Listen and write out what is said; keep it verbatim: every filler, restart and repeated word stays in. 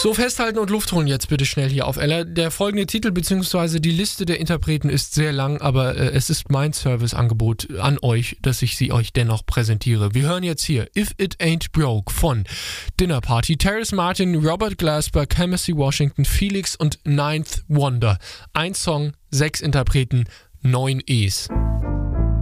So, festhalten und Luft holen jetzt bitte schnell hier auf Ella. Der folgende Titel bzw. die Liste der Interpreten ist sehr lang, aber äh, es ist mein Serviceangebot an euch, dass ich sie euch dennoch präsentiere. Wir hören jetzt hier If It Ain't Broke von Dinner Party, Terrace Martin, Robert Glasper, Kamasi Washington, Felix und Ninth Wonder. Ein Song, sechs Interpreten, neun E's.